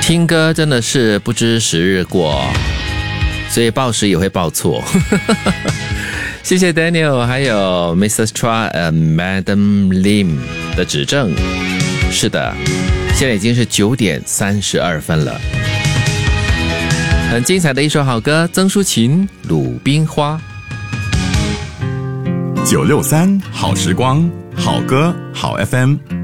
听歌真的是不知时日过，所以报时也会报错。谢谢 Daniel 还有 Mrs. Chua Madam Lim 的指正。是的，现在已经是9点32分了。很精彩的一首好歌，曾淑琴《鲁冰花》。 963好时光，好歌好 FM。